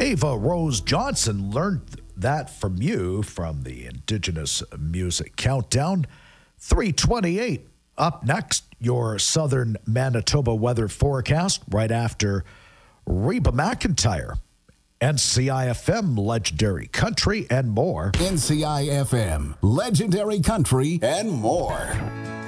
Ava Rose Johnson learned that from you from the Indigenous Music Countdown. 328. Up next, your southern Manitoba weather forecast right after Reba McEntire. NCIFM, Legendary Country, and more. NCIFM, Legendary Country, and more.